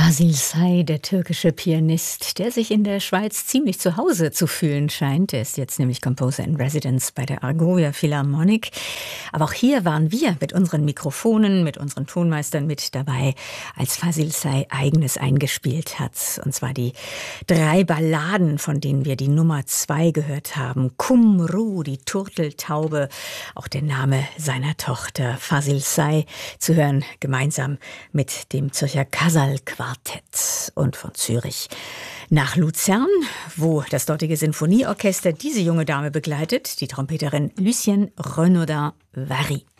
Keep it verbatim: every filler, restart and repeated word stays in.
Fazil Say, der türkische Pianist, der sich in der Schweiz ziemlich zu Hause zu fühlen scheint. Er ist jetzt nämlich Composer in Residence bei der Argovia Philharmonic. Aber auch hier waren wir mit unseren Mikrofonen, mit unseren Tonmeistern mit dabei, als Fazil Say Eigenes eingespielt hat. Und zwar die drei Balladen, von denen wir die Nummer zwei gehört haben. Kumru, die Turteltaube, auch der Name seiner Tochter Fazil Say, zu hören gemeinsam mit dem Zürcher Casal-Quartett. Und von Zürich nach Luzern, wo das dortige Sinfonieorchester diese junge Dame begleitet, die Trompeterin Lucienne Renaudin-Vary.